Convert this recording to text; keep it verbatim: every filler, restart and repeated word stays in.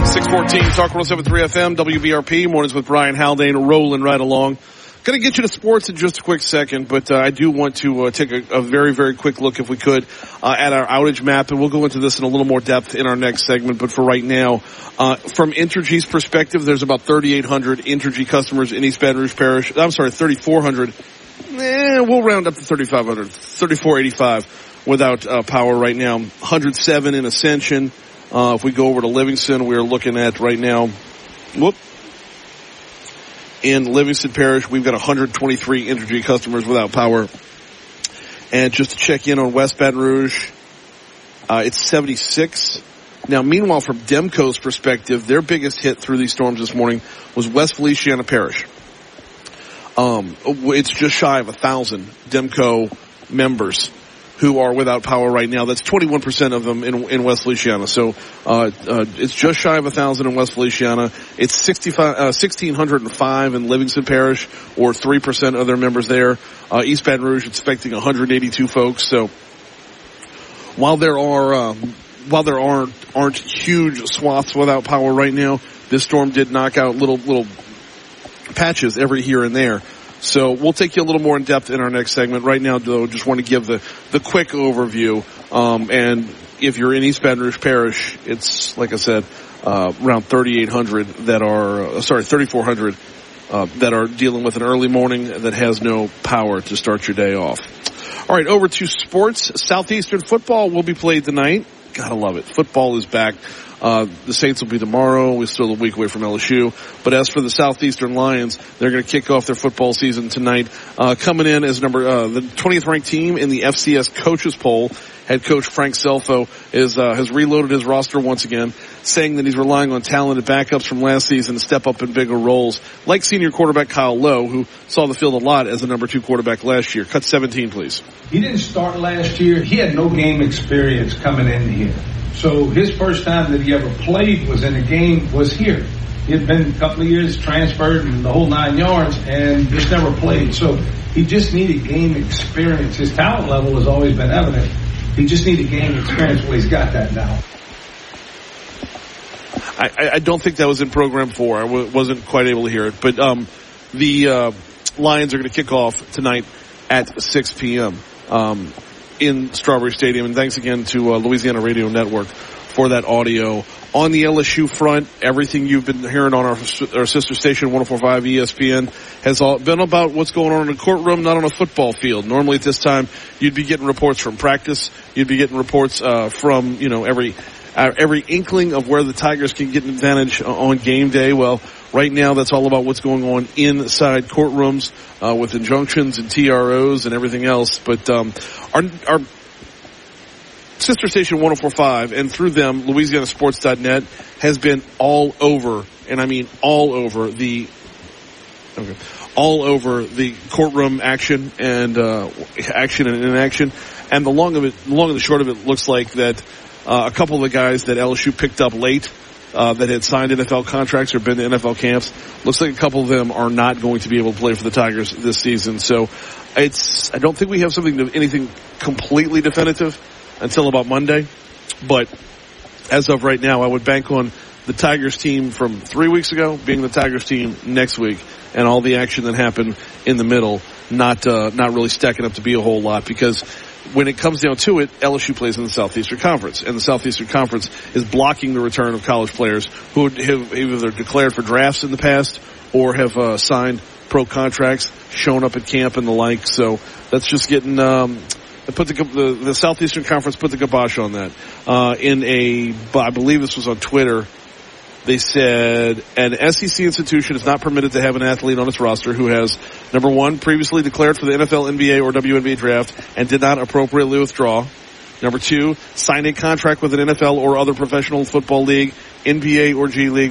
six fourteen, Talk one oh seven point three F M, W B R P, mornings with Brian Haldane, rolling right along. Going to get you to sports in just a quick second, but uh, I do want to uh, take a, a very, very quick look, if we could, uh, at our outage map, and we'll go into this in a little more depth in our next segment. But for right now, uh, from Entergy's perspective, there's about thirty-eight hundred Entergy customers in East Baton Rouge Parish. I'm sorry, thirty-four hundred. Eh, we'll round up to thirty-five hundred, thirty-four eighty-five without uh, power right now. one hundred seven in Ascension. Uh, if we go over to Livingston, we are looking at right now, whoop, in Livingston Parish, we've got one hundred twenty-three Entergy customers without power. And just to check in on West Baton Rouge, uh, it's seventy-six. Now, meanwhile, from Demco's perspective, their biggest hit through these storms this morning was West Feliciana Parish. Um, it's just shy of a thousand Demco members who are without power right now. That's twenty-one percent of them in, in West Feliciana. So, uh, uh, it's just shy of a thousand in West Feliciana. It's sixty-five, uh, one thousand six hundred five in Livingston Parish, or three percent of their members there. Uh, East Baton Rouge expecting one hundred eighty-two folks. So, while there are, um, while there aren't, aren't huge swaths without power right now, this storm did knock out little, little patches every here and there. So we'll take you a little more in depth in our next segment. Right now, though, just want to give the, the quick overview. Um, and if you're in East Baton Rouge Parish, it's, like I said, uh, around thirty-eight hundred that are, uh, sorry, thirty-four hundred, uh, that are dealing with an early morning that has no power to start your day off. All right, over to sports. Southeastern football will be played tonight. Gotta love it. Football is back. Uh, the Saints will be tomorrow. We're still a week away from L S U. But as for the Southeastern Lions, they're going to kick off their football season tonight. Uh, coming in as number, uh, the twentieth ranked team in the F C S coaches poll. Head coach Frank Selfo is, uh, has reloaded his roster once again, saying that he's relying on talented backups from last season to step up in bigger roles, like senior quarterback Kyle Lowe, who saw the field a lot as the number two quarterback last year. Cut seventeen, please. He didn't start last year. He had no game experience coming in here. So his first time that he ever played was in a game was here. He had been a couple of years transferred and the whole nine yards and just never played. So he just needed game experience. His talent level has always been evident. He just needed game experience. Well, he's got that now. I, I don't think that was in program four. I w- wasn't quite able to hear it. But um, the uh, Lions are going to kick off tonight at six p.m. Um, in Strawberry Stadium. And thanks again to uh, Louisiana Radio Network for that audio. On the L S U front, everything you've been hearing on our, our sister station, one oh four point five E S P N, has all been about what's going on in the courtroom, not on a football field. Normally at this time, you'd be getting reports from practice. You'd be getting reports uh, from, you know, every uh, every inkling of where the Tigers can get an advantage on game day. Well, right now, that's all about what's going on inside courtrooms uh, with injunctions and T R Os and everything else. But um, our, our sister station one oh four point five, and through them, Louisiana Sports dot net, has been all over, and I mean all over the okay, all over the courtroom action and uh, action and inaction. And the long of it, the long and the short of it, looks like that uh, a couple of the guys that L S U picked up late, Uh, that had signed N F L contracts or been to N F L camps, looks like a couple of them are not going to be able to play for the Tigers this season. So it's, I don't think we have something to, anything completely definitive until about Monday. But as of right now, I would bank on the Tigers team from three weeks ago being the Tigers team next week, and all the action that happened in the middle not, uh, not really stacking up to be a whole lot, because when it comes down to it, L S U plays in the Southeastern Conference, and the Southeastern Conference is blocking the return of college players who have either declared for drafts in the past or have uh, signed pro contracts, shown up at camp and the like. So that's just getting um, put the, the the Southeastern Conference put the kibosh on that. Uh, in a, I believe this was on Twitter. They said an S E C institution is not permitted to have an athlete on its roster who has, number one, previously declared for the N F L, N B A, or W N B A draft and did not appropriately withdraw. Number two, signed a contract with an N F L or other professional football league, N B A or G League,